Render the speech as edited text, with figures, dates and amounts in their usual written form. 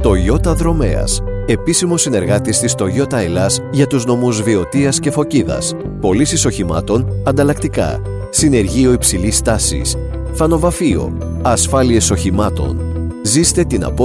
Toyota Δρομέας. Επίσημος συνεργάτης της Toyota Ελλάς για τους νομούς Βιωτίας και Φωκίδας. Πωλήσεις οχημάτων, ανταλλακτικά. Συνεργείο υψηλής τάσης. Φανοβαφείο. Ασφάλειες οχημάτων. Ζήστε την